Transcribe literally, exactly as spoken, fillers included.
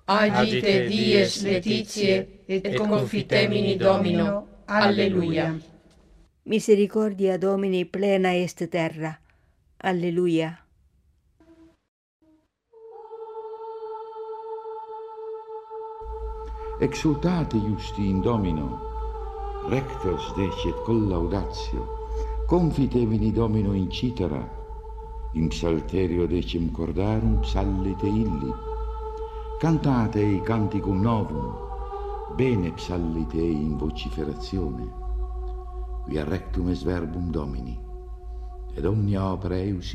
agite dies laetitiae, et confitemini Domino. Alleluia. Misericordia Domini plena est terra. Alleluia. Exultate justi in Domino, rectos decet collaudatio, confitemini Domino in citera, in psalterio decim cordarum psallite illi, cantatei canticum novum, bene psallitei in vociferazione, via rectum est verbum Domini, ed omnia opera eius